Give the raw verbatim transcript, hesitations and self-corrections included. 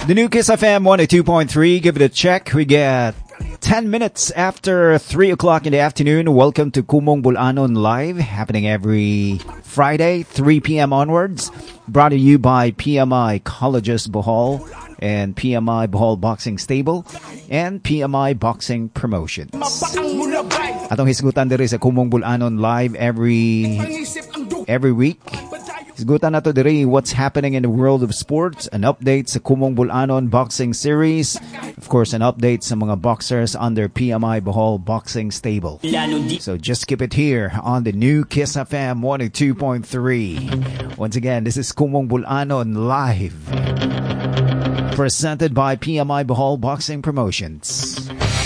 The new Kiss F M one oh two point three. Give it a check. We get ten minutes after three o'clock in the afternoon. Welcome to Kumong Bulanon Live, happening every Friday, three p.m. onwards. Brought to you by P M I Colleges Bohol and P M I Bohol Boxing Stable and P M I Boxing Promotions. Atong hisgutan diri sa Kumong Bulanon Live every every week. Hisgutan nato diri what's happening in the world of sports, an update sa Kumong Bulanon Boxing Series, of course an update sa mga boxers under P M I Bohol Boxing Stable. So just keep it here on the new Kiss F M one oh two point three. Once again, this is Kumong Bulanon Live, presented by P M I Bohol Boxing Promotions.